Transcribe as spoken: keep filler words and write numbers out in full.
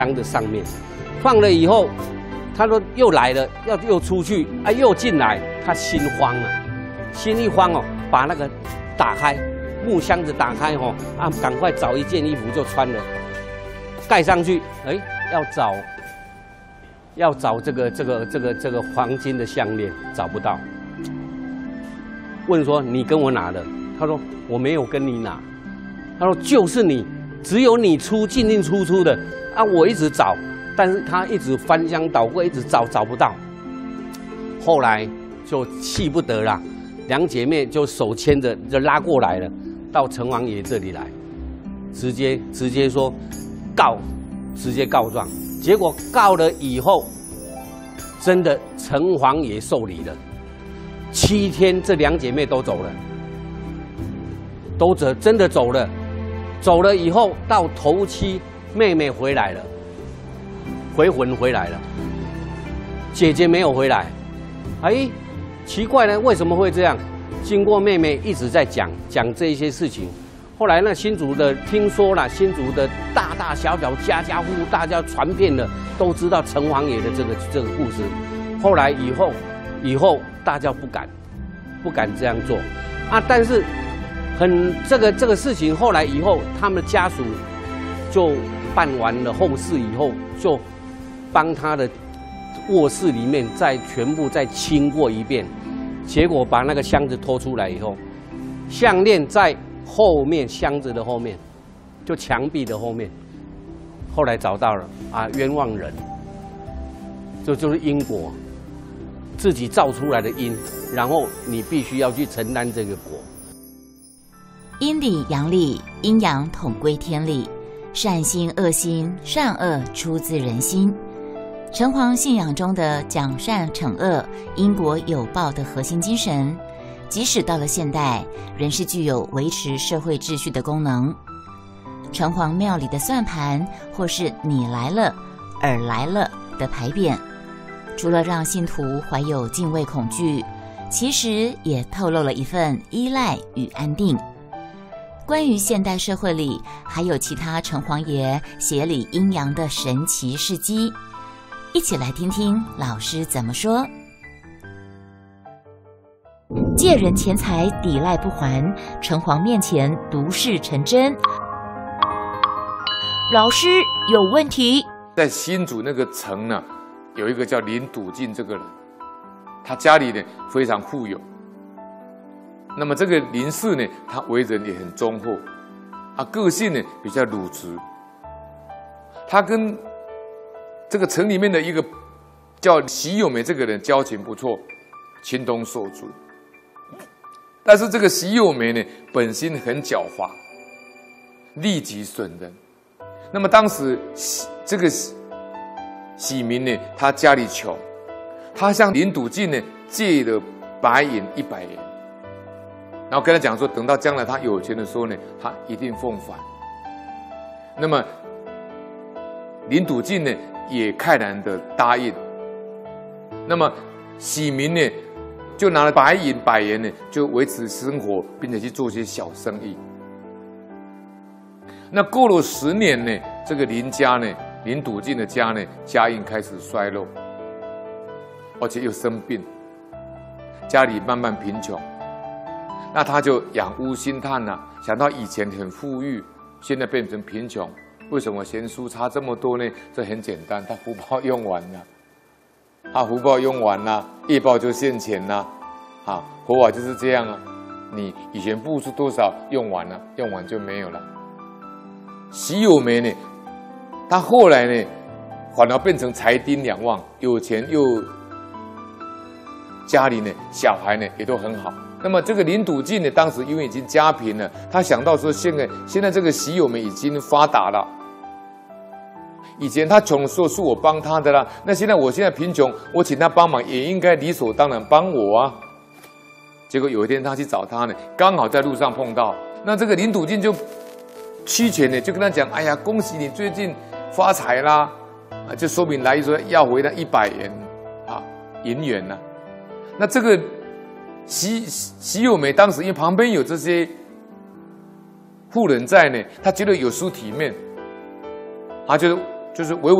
箱的上面，放了以后，他说又来了，要又出去啊，又进来，他心慌啊，心一慌哦，把那个打开木箱子打开哦，啊，赶快找一件衣服就穿了，盖上去，哎，要找要找这个这个这个这个黄金的项链，找不到，问说你跟我拿的，他说我没有跟你拿，他说就是你，只有你出进进出出的。啊，我一直找，但是他一直翻箱倒柜，一直找找不到。后来就气不得了，两姐妹就手牵着就拉过来了，到城隍爷这里来，直接直接说告，直接告状。结果告了以后，真的城隍爷受理了，七天这两姐妹都走了，都走真的走了，走了以后到头七。妹妹回来了，回魂回来了，姐姐没有回来。哎，奇怪呢，为什么会这样？经过妹妹一直在讲讲这一些事情，后来那新竹的听说了，新竹的大大小小家家户户，大家传遍了，都知道城隍爷的这个这个故事。后来以后以后大家不敢不敢这样做啊，但是很这个这个事情后来以后，他们的家属就办完了后事以后，就帮他的卧室里面再全部再清过一遍，结果把那个箱子拖出来以后，项链在后面箱子的后面，就墙壁的后面，后来找到了啊，冤枉人，这就是因果，自己造出来的因，然后你必须要去承担这个果。 阴里阳里，阴阳统归天理。善心恶心，善恶出自人心。城隍信仰中的讲善惩恶、因果有报的核心精神，即使到了现代，仍是具有维持社会秩序的功能。城隍庙里的算盘，或是你来了、尔来了的牌匾，除了让信徒怀有敬畏恐惧，其实也透露了一份依赖与安定。关于现代社会里还有其他城隍爷协理阴阳的神奇事迹，一起来听听老师怎么说。借人钱财抵赖不还，城隍面前毒事成真。老师有问题。 在新竹那个城呢，有一个叫林笃进这个人，他家里呢非常富有。那么这个林氏呢，他为人也很忠厚，啊，个性呢比较鲁直。他跟这个城里面的一个叫习友美这个人交情不错，情同手足。但是这个习友美呢，本性很狡猾，利己损人。那么当时这个喜民呢，他家里穷，他向林笃进呢借了白银一百元。然后跟他讲说，等到将来他有钱的时候呢，他一定奉还。那么林笃进呢也慨然的答应。那么喜民呢就拿了白银百元呢，就维持生活，并且去做些小生意。那过了十年呢，这个林家呢，林笃进的家呢，家运开始衰落，而且又生病，家里慢慢贫穷。那他就仰屋心叹呐、啊，想到以前很富裕，现在变成贫穷，为什么贤淑差这么多呢？这很简单，他福报用完了，他福报用完了，业报就现前了，啊，佛法就是这样啊，你以前付出多少，用完了，用完就没有了。习友美呢，他后来呢，反而变成财丁两旺，有钱又家里呢，小孩呢也都很好。那么这个林笃进呢，当时因为已经家贫了，他想到说，现在现在这个习友们已经发达了，以前他穷的时候是我帮他的啦，那现在我现在贫穷，我请他帮忙也应该理所当然帮我啊。结果有一天他去找他呢，刚好在路上碰到，那这个林笃进就屈拳呢，就跟他讲：“哎呀，恭喜你最近发财啦！”啊，就说明来意说要回他一百元啊银元呐、啊。那这个。习习友美当时因为旁边有这些富人在呢，他觉得有失体面，他就就是唯